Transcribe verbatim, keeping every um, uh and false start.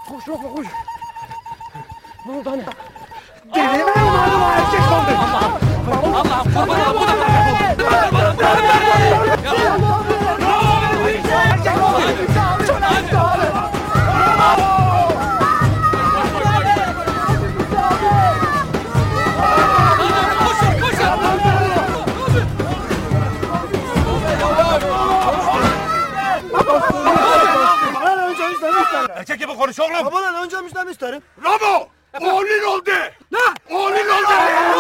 Koş Ramo koş. Ne oldu anne? Deli mi oğlum o erkek oldu? Allah'ım Allah'ım kurban olayım bu da bana. Bana önce müjdemi isterim. Erkek gibi konuş oğlum. Bana önce müjdemi isterim. Ramo! Oğlun oldu. Ne? Oğlun oldu.